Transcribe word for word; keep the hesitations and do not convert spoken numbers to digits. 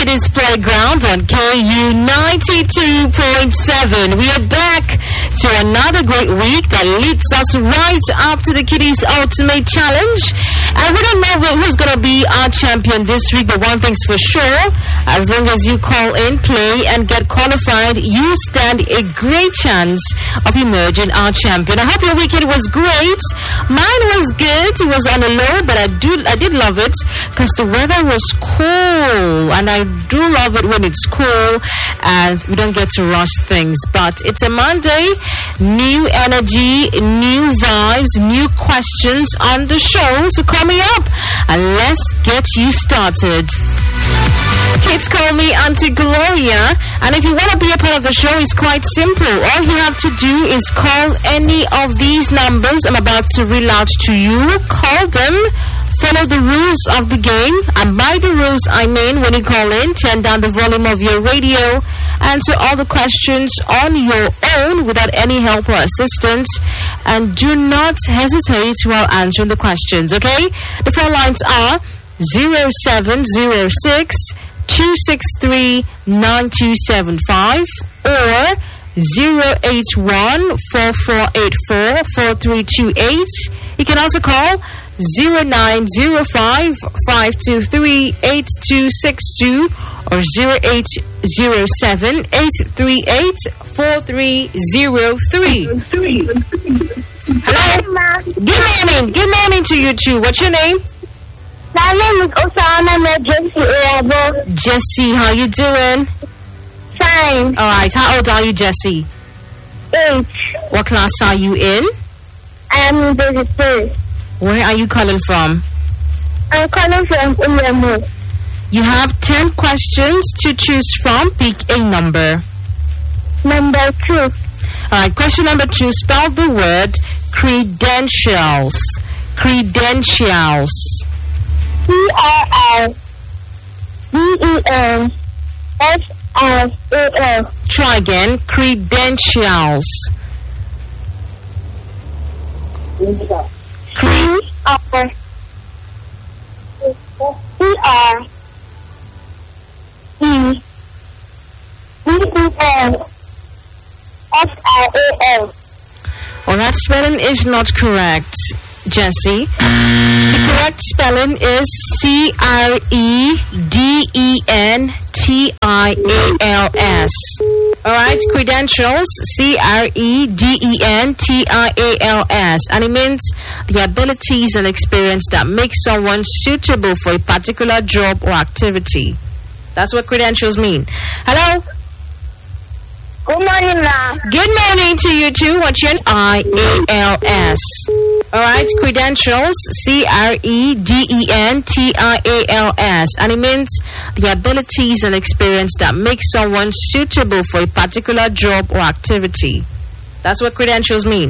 Kiddies Playground on K U ninety-two point seven. We are back to another great week that leads us right up to the Kiddies Ultimate Challenge. And we don't know who's going to be our champion this week, but one thing's for sure, as long as you call in, play, and get qualified, you stand a great chance of emerging our champion. I hope your weekend was great. Mine was good. It was on a low, but I do I did love it because the weather was cool, and I do love it when it's cool and we don't get to rush things. But it's a Monday, new energy, new vibes, new questions on the show. So call me up and let's get you started. Kids call me Auntie Gloria, and if you want to be a part of the show, it's quite simple. All you have to do is call any of these numbers I'm about to reel out to you. Call them, follow the rules of the game, and by the rules I mean when you call in, turn down the volume of your radio, answer all the questions on your own without any help or assistance, and do not hesitate while answering the questions, okay? The phone lines are zero seven zero six two six three nine two seven five or zero eight one four four eight four four three two eight. You can also call zero nine zero five five two three eight two six two or zero eight zero seven eight three eight four three zero three. Hello? Good morning. Good morning to you too. What's your name? My name is Osama Jesse. Jesse, how you doing? Fine. All right. How old are you, Jesse? Eight. What class are you in? I am in grade three. Where are you calling from? I'm calling from Uliamu. You have ten questions to choose from. Pick a number. Number two. All right. Question number two. Spell the word credentials. Credentials. C R I D E N S R A L. Try again. Credentials. C R C R E D E N S R A L. Well, that spelling is not correct, Jesse. The correct spelling is C R E D E N T I A L S. Alright, credentials, C R E D E N T I A L S. And it means the abilities and experience that make someone suitable for a particular job or activity. That's what credentials mean. Hello? Good morning, ma. Good morning to you too. What's your I A L S? Alright, credentials, C R E D E N T I A L S. And it means the abilities and experience that make someone suitable for a particular job or activity. That's what credentials mean.